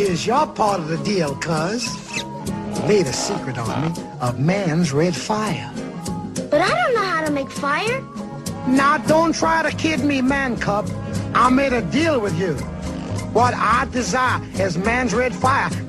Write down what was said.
is your part of the deal, cuz? Made a secret on me of man's red fire. But I don't know how to make fire. Now, don't try to kid me, man cub. I made a deal with you. What I desire is man's red fire.